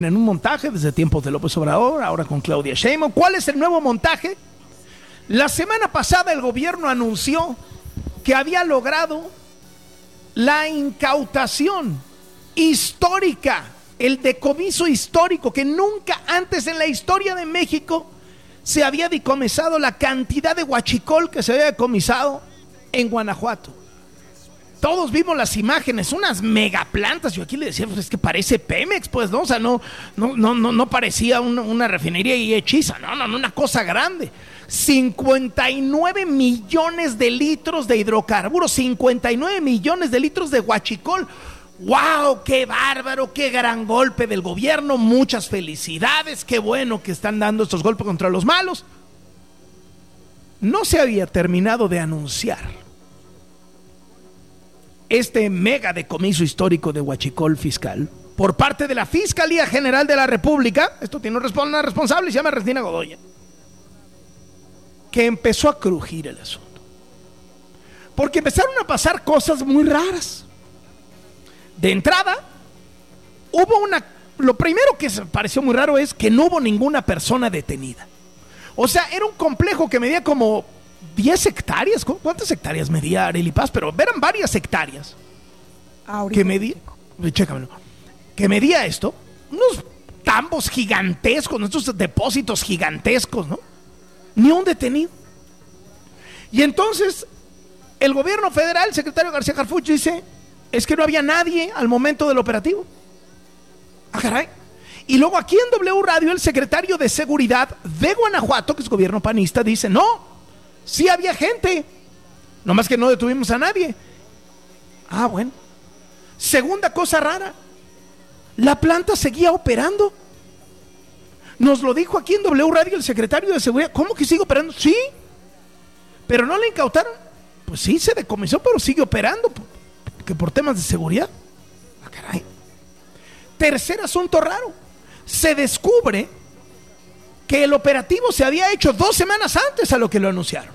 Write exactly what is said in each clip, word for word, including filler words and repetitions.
En un montaje desde tiempos de López Obrador, ahora con Claudia Sheinbaum. ¿Cuál es el nuevo montaje? La semana pasada el gobierno anunció que había logrado la incautación histórica, el decomiso histórico, que nunca antes en la historia de México se había decomisado la cantidad de huachicol que se había decomisado en Guanajuato. Todos vimos las imágenes, unas megaplantas. Yo aquí le decía, pues es que parece Pemex, pues, ¿no? O sea, no, no, no, no, no parecía una, una refinería y hechiza, no, no, no, una cosa grande. cincuenta y nueve millones de litros de hidrocarburos, cincuenta y nueve millones de litros de huachicol. ¡Wow! ¡Qué bárbaro! ¡Qué gran golpe del gobierno! Muchas felicidades, qué bueno que están dando estos golpes contra los malos. No se había terminado de anunciar este mega decomiso histórico de huachicol fiscal por parte de la Fiscalía General de la República. Esto tiene una responsable, se llama Ernestina Godoy, que empezó a crujir el asunto, porque empezaron a pasar cosas muy raras. De entrada, hubo una... Lo primero que se pareció muy raro es que no hubo ninguna persona detenida. O sea, era un complejo que medía como diez hectáreas. ¿Cuántas hectáreas medía Arely Paz? Pero eran varias hectáreas. Ahorita que medía, chécamelo, que medía esto, unos tambos gigantescos, estos depósitos gigantescos, ¿no? Ni un detenido. Y entonces el gobierno federal, el secretario García Harfuch, dice: es que no había nadie al momento del operativo. Ah, caray. Y luego aquí en W Radio el secretario de Seguridad de Guanajuato, que es gobierno panista, dice: no, sí había gente, nomás que no detuvimos a nadie. Ah, bueno. Segunda cosa rara, la planta seguía operando. Nos lo dijo aquí en W Radio el secretario de Seguridad. ¿Cómo que sigue operando? Sí, pero no le incautaron. Pues sí, se decomisó, pero sigue operando, que por temas de seguridad. Ah, caray. Tercer asunto raro, se descubre que el operativo se había hecho dos semanas antes a lo que lo anunciaron.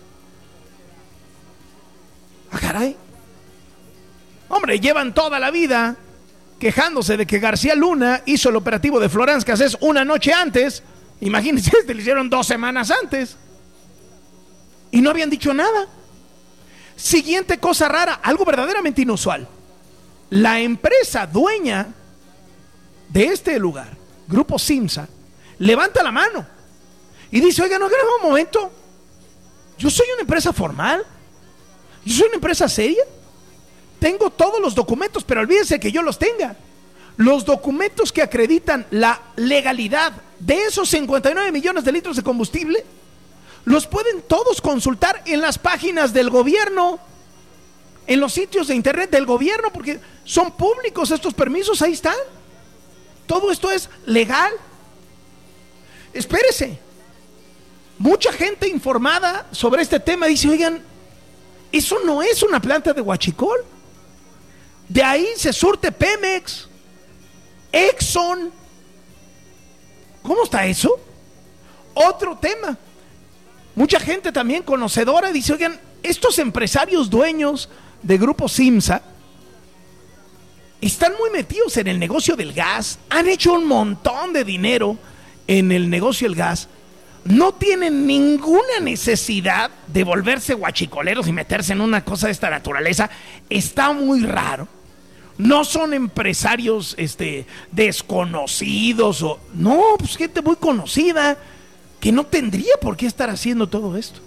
Ah, caray. Hombre, llevan toda la vida quejándose de que García Luna hizo el operativo de Florence Cassés una noche antes. Imagínense, este lo hicieron dos semanas antes y no habían dicho nada. Siguiente cosa rara, algo verdaderamente inusual. La empresa dueña de este lugar, Grupo Simsa, levanta la mano y dice: oiga, no, un momento, yo soy una empresa formal, yo soy una empresa seria, tengo todos los documentos, pero olvídense que yo los tenga. Los documentos que acreditan la legalidad de esos cincuenta y nueve millones de litros de combustible los pueden todos consultar en las páginas del gobierno, en los sitios de internet del gobierno, porque son públicos estos permisos, ahí están. Todo esto es legal. Espérese, mucha gente informada sobre este tema dice: oigan, eso no es una planta de huachicol. De ahí se surte Pemex, Exxon. ¿Cómo está eso? Otro tema. Mucha gente también conocedora dice: oigan, estos empresarios dueños de Grupo Simsa están muy metidos en el negocio del gas, han hecho un montón de dinero en el negocio del gas, no tienen ninguna necesidad de volverse huachicoleros y meterse en una cosa de esta naturaleza. Está muy raro. No son empresarios este, desconocidos o no, pues gente muy conocida que no tendría por qué estar haciendo todo esto.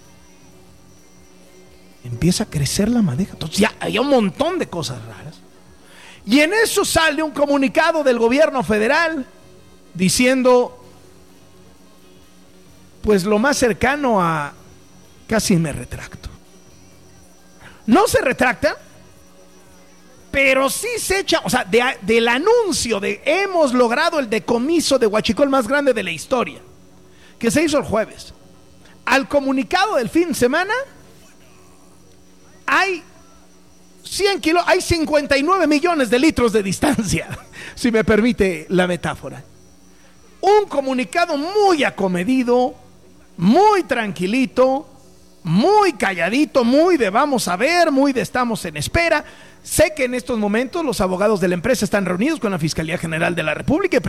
Empieza a crecer la madeja. Entonces ya hay un montón de cosas raras. Y en eso sale un comunicado del gobierno federal diciendo, pues lo más cercano a casi me retracto. No se retracta, pero sí se echa, o sea, de, del anuncio de hemos logrado el decomiso de huachicol más grande de la historia, que se hizo el jueves, al comunicado del fin de semana, hay cien kilos, hay cincuenta y nueve millones de litros de distancia, si me permite la metáfora. Un comunicado muy acomedido, muy tranquilito, muy calladito, muy de vamos a ver, muy de estamos en espera. Sé que en estos momentos los abogados de la empresa están reunidos con la Fiscalía General de la República y